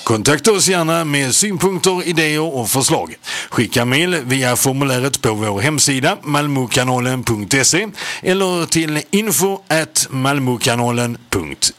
Kontakta oss gärna med synpunkter, idéer och förslag. Skicka mejl via formuläret på vår hemsida malmokanalen.se eller till info@malmokanalen.se.